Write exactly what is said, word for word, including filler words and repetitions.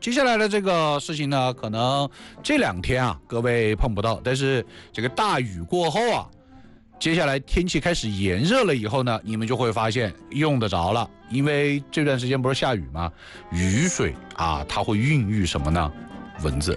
接下来的这个事情呢，可能这两天啊，各位碰不到，但是这个大雨过后啊，接下来天气开始炎热了以后呢，你们就会发现用得着了，因为这段时间不是下雨吗？雨水啊，它会孕育什么呢？蚊子。